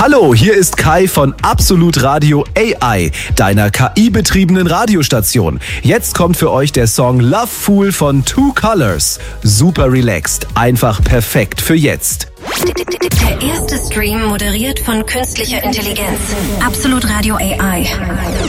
Hallo, hier ist Kai von Absolut Radio AI, deiner KI-betriebenen Radiostation. Jetzt kommt für euch der Song Love Fool von Two Colors. Super relaxed, einfach perfekt für jetzt. Der erste Stream moderiert von künstlicher Intelligenz. Absolut Radio AI.